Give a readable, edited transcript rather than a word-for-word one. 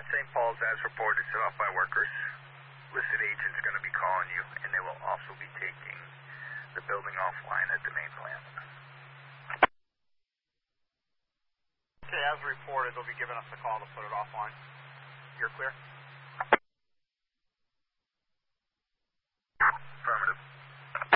St. Paul's, as reported, set off by workers. Listed agent's going to be calling you, and they will also be taking the building offline at the main plant. Okay, as reported, they'll be giving us a call to put it offline. You're clear? Affirmative.